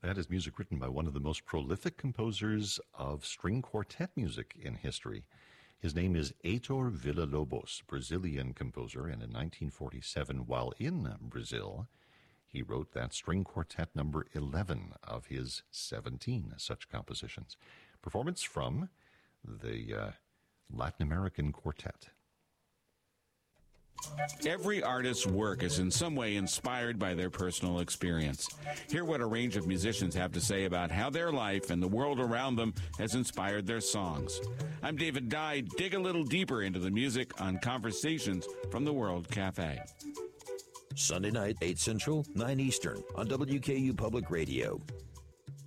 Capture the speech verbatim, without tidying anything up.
That is music written by one of the most prolific composers of string quartet music in history. His name is Heitor Villa-Lobos, Brazilian composer, and in nineteen forty-seven, while in Brazil, he wrote that string quartet number eleven of his seventeen such compositions. Performance from the uh, Latin American Quartet. Every artist's work is in some way inspired by their personal experience. Hear what a range of musicians have to say about how their life and the world around them has inspired their songs. I'm David Dye. Dig a little deeper into the music on Conversations from the World Cafe. Sunday night, eight Central, nine Eastern on W K U Public Radio.